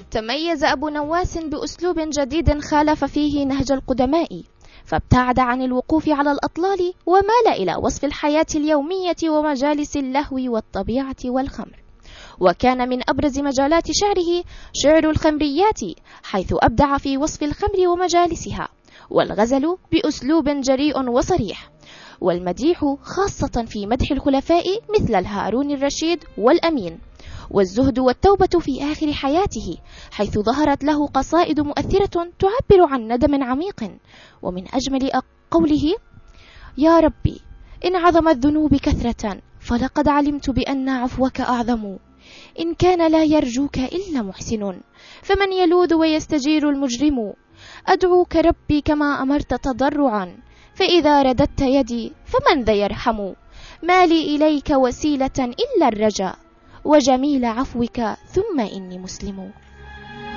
تميز أبو نواس بأسلوب جديد خالف فيه نهج القدماء، فابتعد عن الوقوف على الأطلال ومال إلى وصف الحياة اليومية ومجالس اللهو والطبيعة والخمر. وكان من أبرز مجالات شعره شعر الخمريات، حيث أبدع في وصف الخمر ومجالسها، والغزل بأسلوب جريء وصريح، والمديح خاصة في مدح الخلفاء مثل الهارون الرشيد والأمين، والزهد والتوبة في آخر حياته، حيث ظهرت له قصائد مؤثرة تعبر عن ندم عميق. ومن أجمل قوله: يا ربي إن عظمت الذنوب كثرة فلقد علمت بأن عفوك أعظم، إن كان لا يرجوك إلا محسن فمن يلوذ ويستجير المجرم، أدعوك ربي كما أمرت تضرعا، فإذا رددت يدي فمن ذا يرحم، ما لي إليك وسيلة إلا الرجاء، وجميل عفوك ثم إني مسلم.